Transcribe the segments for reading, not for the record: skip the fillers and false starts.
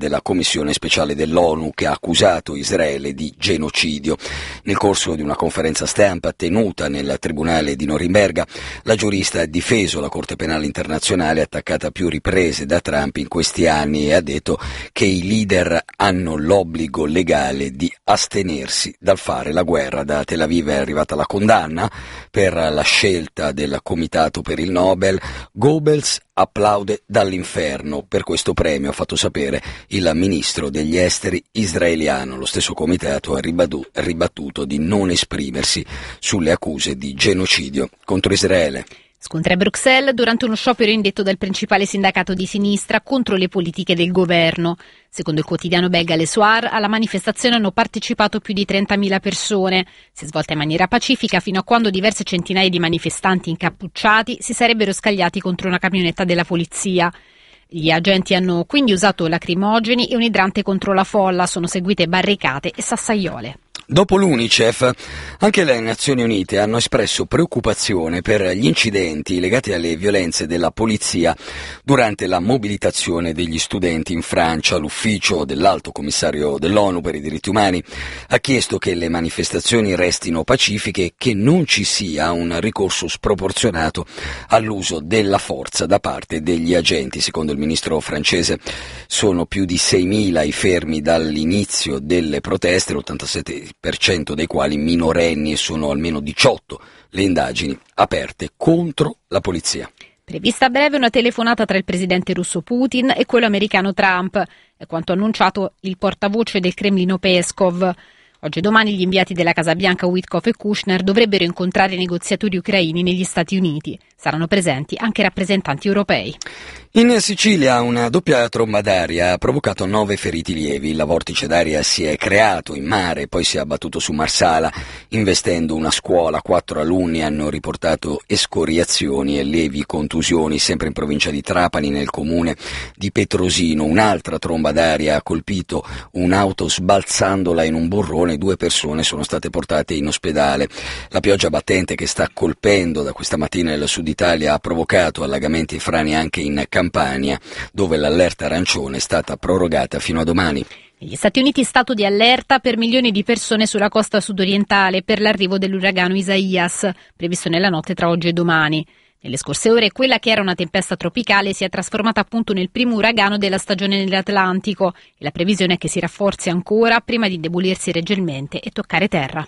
della Commissione speciale dell'ONU che ha accusato Israele di genocidio. Nel corso di una conferenza stampa tenuta nel Tribunale di Norimberga, la giurista ha difeso la Corte Penale Internazionale attaccata a più riprese da Trump in questi anni e ha detto che i leader hanno l'obbligo legale di astenersi dal fare la guerra. Da Tel Aviv è arrivata la condanna per la scelta del Comitato per il Nobel. Goebbels applaude dall'inferno. Per questo premio, ha fatto sapere il ministro degli esteri israeliano. Lo stesso comitato ha ribattuto di non esprimersi sulle accuse di genocidio contro Israele. Scontri a Bruxelles durante uno sciopero indetto dal principale sindacato di sinistra contro le politiche del governo. Secondo il quotidiano belga Le Soir, alla manifestazione hanno partecipato più di 30.000 persone. Si è svolta in maniera pacifica fino a quando diverse centinaia di manifestanti incappucciati si sarebbero scagliati contro una camionetta della polizia. Gli agenti hanno quindi usato lacrimogeni e un idrante contro la folla, sono seguite barricate e sassaiole. Dopo l'UNICEF, anche le Nazioni Unite hanno espresso preoccupazione per gli incidenti legati alle violenze della polizia durante la mobilitazione degli studenti in Francia. L'ufficio dell'Alto Commissario dell'ONU per i diritti umani ha chiesto che le manifestazioni restino pacifiche e che non ci sia un ricorso sproporzionato all'uso della forza da parte degli agenti. Secondo il ministro francese sono più di 6.000 i fermi dall'inizio delle proteste, l'87% dei quali minorenni, e sono almeno 18 le indagini aperte contro la polizia. Prevista a breve una telefonata tra il presidente russo Putin e quello americano Trump, è quanto annunciato il portavoce del Cremlino Peskov. Oggi e domani gli inviati della Casa Bianca Witkoff e Kushner dovrebbero incontrare i negoziatori ucraini negli Stati Uniti. Saranno presenti anche rappresentanti europei. In Sicilia una doppia tromba d'aria ha provocato 9 feriti lievi. La vortice d'aria si è creato in mare e poi si è abbattuto su Marsala, investendo una scuola. 4 alunni hanno riportato escoriazioni e lievi contusioni, sempre in provincia di Trapani, nel comune di Petrosino. Un'altra tromba d'aria ha colpito un'auto sbalzandola in un burrone. 2 persone sono state portate in ospedale. La pioggia battente che sta colpendo da questa mattina il sud Italia ha provocato allagamenti e frane anche in Campania, dove l'allerta arancione è stata prorogata fino a domani. Negli Stati Uniti stato di allerta per milioni di persone sulla costa sudorientale per l'arrivo dell'uragano Isaias, previsto nella notte tra oggi e domani. Nelle scorse ore quella che era una tempesta tropicale si è trasformata appunto nel primo uragano della stagione nell'Atlantico e la previsione è che si rafforzi ancora prima di indebolirsi leggermente e toccare terra.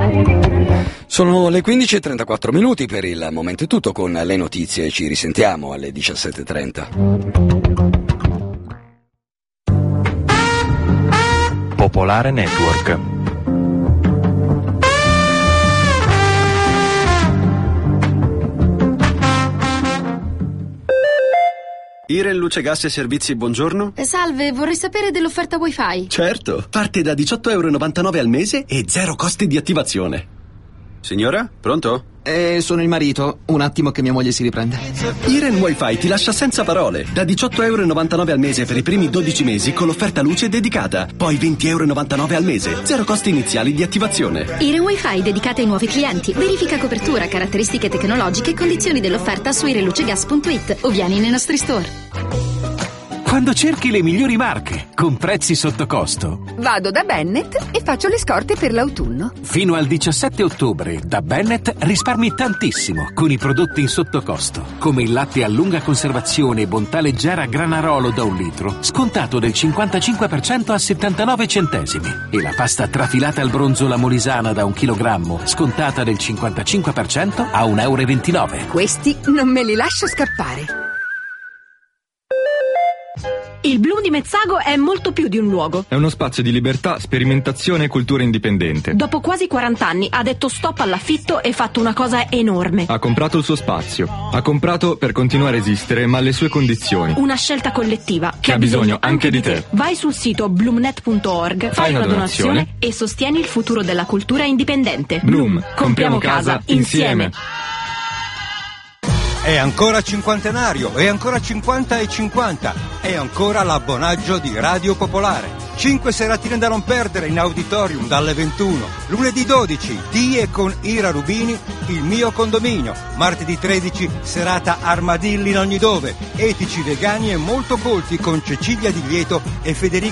Sono le 15:34 per il momento è tutto con le notizie, ci risentiamo alle 17:30. Popolare Network. Iren Luce Gas e Servizi, buongiorno. Salve, vorrei sapere dell'offerta Wi-Fi. Certo, parte da €18,99 al mese e 0 costi di attivazione. Signora, pronto? Sono il marito, un attimo che mia moglie si riprende. Iren Wi-Fi ti lascia senza parole. Da €18,99 al mese per i primi 12 mesi con l'offerta luce dedicata. Poi €20,99 al mese, 0 costi iniziali di attivazione. Iren Wi-Fi dedicata ai nuovi clienti. Verifica copertura, caratteristiche tecnologiche e condizioni dell'offerta su irenlucegas.it o vieni nei nostri store. Quando cerchi le migliori marche, con prezzi sotto costo. Vado da Bennett e faccio le scorte per l'autunno. Fino al 17 ottobre, da Bennett risparmi tantissimo con i prodotti in sottocosto, come il latte a lunga conservazione Bontà Leggera Granarolo da 1 litro, scontato del 55% a 79 centesimi. E la pasta trafilata al bronzo La Molisana da 1 chilogrammo, scontata del 55% a €1,29. Questi non me li lascio scappare. Il Bloom di Mezzago è molto più di un luogo. È uno spazio di libertà, sperimentazione e cultura indipendente. Dopo quasi 40 anni ha detto stop all'affitto e fatto una cosa enorme. Ha comprato il suo spazio. Ha comprato per continuare a esistere, ma alle sue condizioni. Una scelta collettiva che ha bisogno anche di te. Vai sul sito bloomnet.org, fai una donazione e sostieni il futuro della cultura indipendente. Bloom, compriamo casa insieme. È ancora cinquantenario, è ancora 50 e 50, è ancora l'abbonaggio di Radio Popolare. 5 seratine da non perdere in auditorium dalle 21. Lunedì 12, Die con Ira Rubini, Il mio condominio. Martedì 13, serata Armadilli in ogni dove. Etici, vegani e molto colti con Cecilia Di Lieto e Federico